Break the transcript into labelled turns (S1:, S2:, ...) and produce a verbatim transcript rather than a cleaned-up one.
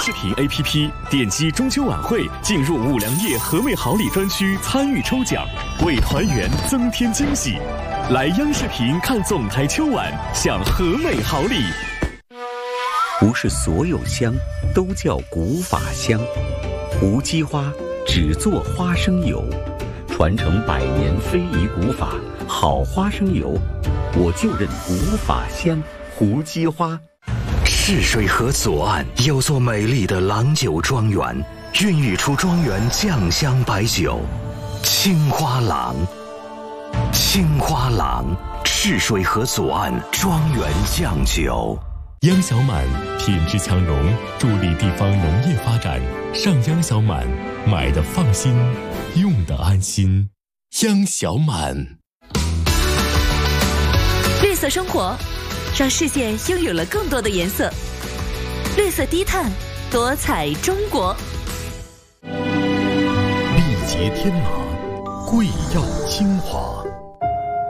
S1: 视频 A P P， 点击中秋晚会，进入五粮液和美好礼专区参与抽奖，为团圆增添惊喜。来央视频看总台秋晚，享和美好礼。
S2: 不是所有香都叫古法香，胡姬花只做花生油，传承百年非遗古法，好花生油，我就认古法香胡姬花。
S3: 泗水河左岸有座美丽的郎酒庄园，孕育出庄园酱香白酒青花郎。青花郎，泗水河左岸庄园酱酒。
S1: 央小满品质强融，助力地方农业发展。上央小满，买的放心，用的安心。央小满。
S4: 绿色生活，让世界拥有了更多的颜色。绿色低碳，多彩中国。
S1: 丽节天马，贵耀精华。